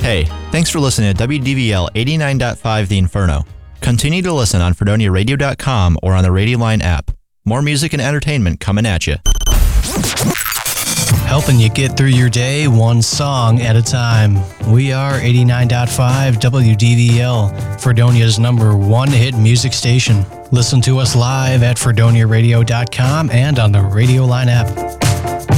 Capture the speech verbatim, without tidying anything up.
Hey, thanks for listening to W D V L eighty-nine point five The Inferno. Continue to listen on Fredonia Radio dot com or on the Radio Line app. More music and entertainment coming at you. Helping you get through your day one song at a time. We are eighty-nine point five W D V L, Fredonia's number one hit music station. Listen to us live at Fredonia Radio dot com and on the Radio Line app.